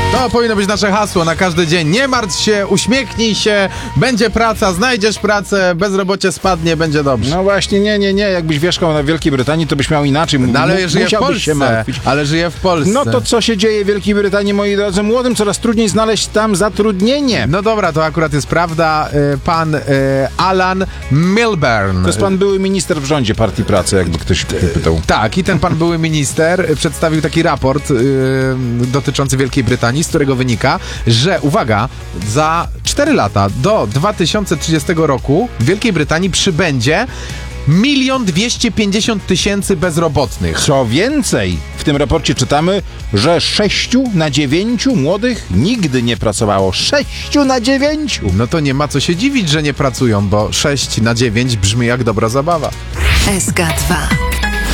To powinno być nasze hasło na każdy dzień. Nie martw się, uśmiechnij się, będzie praca, znajdziesz pracę, bezrobocie spadnie, będzie dobrze. No właśnie, nie. Jakbyś mieszkał na Wielkiej Brytanii, to byś miał inaczej. No, ale żyję w Musiałbyś się Polsce. martwić. Ale żyję w Polsce. No to co się dzieje w Wielkiej Brytanii, moi drodzy? Młodym coraz trudniej znaleźć tam zatrudnienie. No dobra, to akurat jest prawda. Pan Alan Milburn. To jest pan były minister w rządzie Partii Pracy, jakby ktoś pytał. Tak, i ten pan były minister przedstawił taki raport dotyczący Wielkiej Brytanii, z którego wynika, że, uwaga, za 4 lata do 2030 roku w Wielkiej Brytanii przybędzie 1 250 000 bezrobotnych. Co więcej, w tym raporcie czytamy, że 6 na 9 młodych nigdy nie pracowało. 6 na 9! No to nie ma co się dziwić, że nie pracują, bo 6 na 9 brzmi jak dobra zabawa. SK2